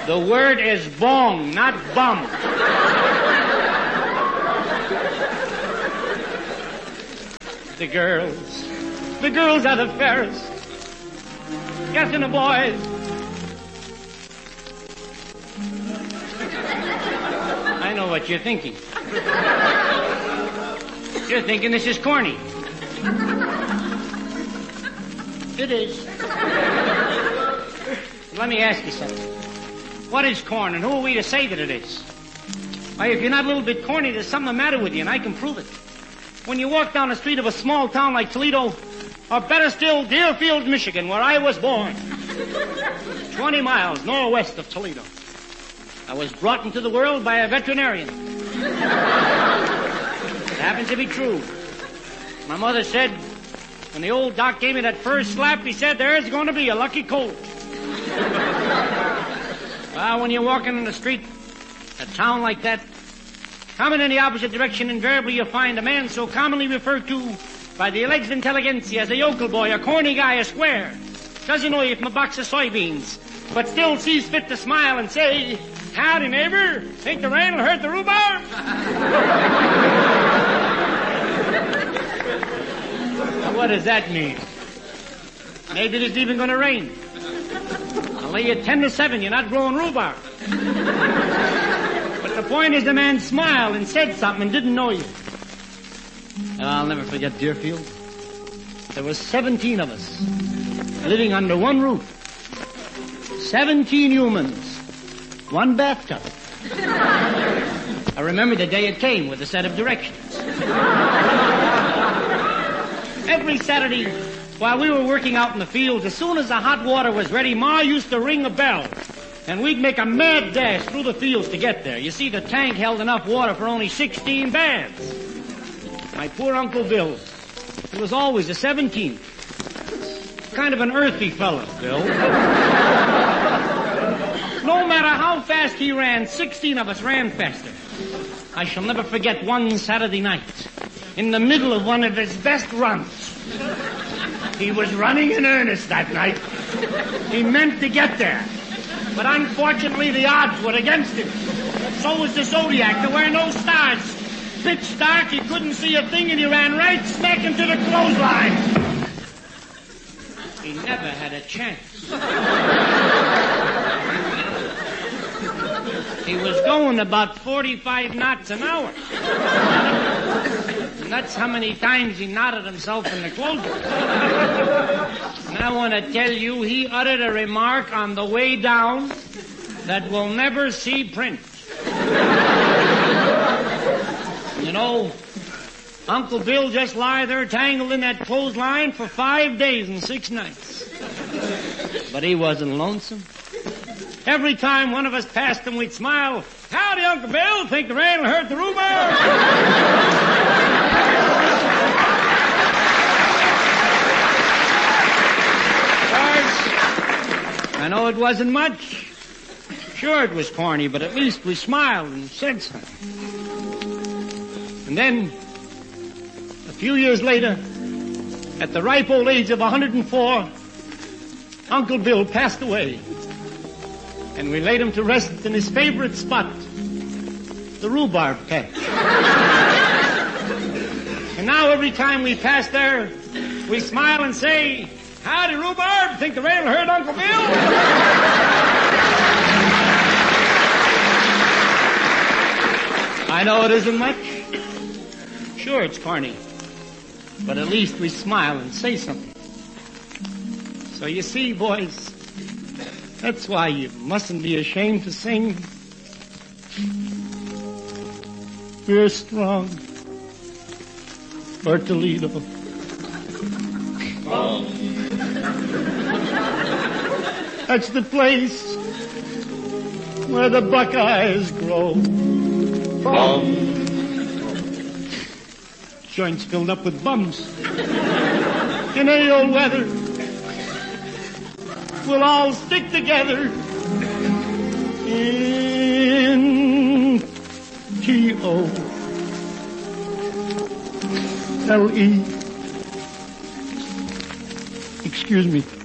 The word is bong, not bum. The girls are the fairest. Yes, and the boys. I know what you're thinking. You're thinking this is corny. It is. Let me ask you something. What is corn, and who are we to say that it is? Why, if you're not a little bit corny, there's something the matter with you, and I can prove it. When you walk down the street of a small town like Toledo, or better still, Deerfield, Michigan, where I was born, 20 miles northwest of Toledo, I was brought into the world by a veterinarian. It happens to be true. My mother said, when the old doc gave me that first slap, he said, there's going to be a lucky colt. Well, when you're walking in the street, a town like that, coming in the opposite direction, invariably you'll find a man so commonly referred to by the alleged intelligentsia as a yokel boy, a corny guy, a square. Doesn't know you from a box of soybeans, but still sees fit to smile and say, howdy, neighbor. Think the rain will hurt the rhubarb? Now, what does that mean? Maybe it isn't even going to rain. I'll lay you 10-7, you're not growing rhubarb. But the point is the man smiled and said something and didn't know you. And I'll never forget Deerfield. There were 17 of us living under one roof. 17 humans. One bathtub. I remember the day it came with a set of directions. Every Saturday, while we were working out in the fields, as soon as the hot water was ready, Ma used to ring a bell, and we'd make a mad dash through the fields to get there. You see, the tank held enough water for only 16 baths. My poor Uncle Bill, he was always the 17th. Kind of an earthy fellow, Bill. No matter how fast he ran, 16 of us ran faster. I shall never forget one Saturday night, in the middle of one of his best runs. He was running in earnest that night. He meant to get there. But unfortunately, the odds were against him. So was the Zodiac. There were no stars. Pitch dark, he couldn't see a thing, and he ran right smack into the clothesline. He never had a chance. He was going about 45 knots an hour. And that's how many times he knotted himself in the clothesline. And I want to tell you, he uttered a remark on the way down that we'll never see print. You know, Uncle Bill just lie there tangled in that clothesline for 5 days and 6 nights. But he wasn't lonesome. Every time one of us passed him, we'd smile. Howdy, Uncle Bill. Think the rain will hurt the rhubarb? I know it wasn't much. Sure, it was corny, but at least we smiled and said something. And then, a few years later, at the ripe old age of 104, Uncle Bill passed away. And we laid him to rest in his favorite spot, the rhubarb patch. And now every time we pass there, we smile and say, howdy, rhubarb. Think the rain will hurt Uncle Bill? I know it isn't much. Sure, it's corny. But at least we smile and say something. So you see, boys, that's why you mustn't be ashamed to sing. We're strong for Toledo. That's the place where the Buckeyes grow. Joints filled up with bums. In any old weather, we'll all stick together in T-O-L-E. Excuse me.